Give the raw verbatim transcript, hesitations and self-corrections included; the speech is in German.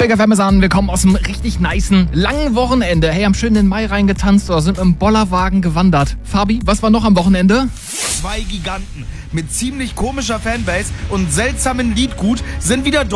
Big F M ist an. Wir kommen aus einem richtig nicen, langen Wochenende. Hey, haben schön in den Mai reingetanzt oder sind mit dem Bollerwagen gewandert. Fabi, was war noch am Wochenende? Zwei Giganten mit ziemlich komischer Fanbase und seltsamen Liedgut sind wieder